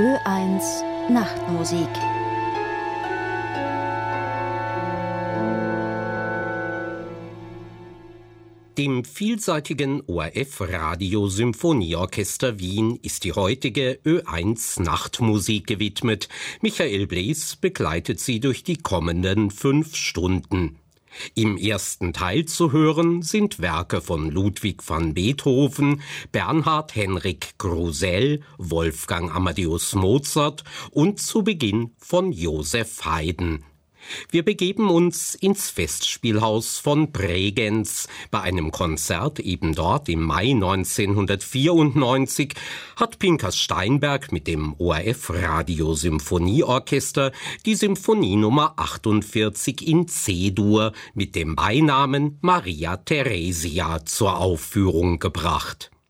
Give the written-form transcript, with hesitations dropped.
Ö1 Nachtmusik. Dem vielseitigen ORF-Radio-Symphonieorchester Wien ist die heutige Ö1 Nachtmusik gewidmet. Michael Blees begleitet sie durch die kommenden 5 Stunden. Im ersten Teil zu hören sind Werke von Ludwig van Beethoven, Bernhard Henrik Grusel, Wolfgang Amadeus Mozart und zu Beginn von Joseph Haydn. Wir begeben uns ins Festspielhaus von Bregenz. Bei einem Konzert eben dort im Mai 1994 hat Pinkas Steinberg mit dem ORF-Radio-Symphonieorchester die Symphonie Nummer 48 in C-Dur mit dem Beinamen Maria Theresia zur Aufführung gebracht.